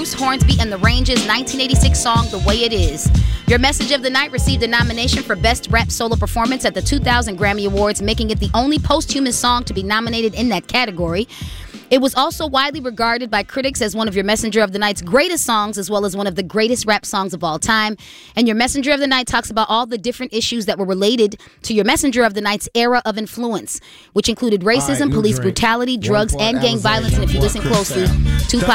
Bruce Hornsby and the Ranges' 1986 song, The Way It Is. Your Message of the Night received a nomination for Best Rap Solo Performance at the 2000 Grammy Awards, making it the only posthumous song to be nominated in that category. It was also widely regarded by critics as one of Your Messenger of the Night's greatest songs, as well as one of the greatest rap songs of all time. And Your Messenger of the Night talks about all the different issues that were related to Your Messenger of the Night's era of influence, which included racism, police brutality, drugs, and gang violence. And if you listen closely, Tupac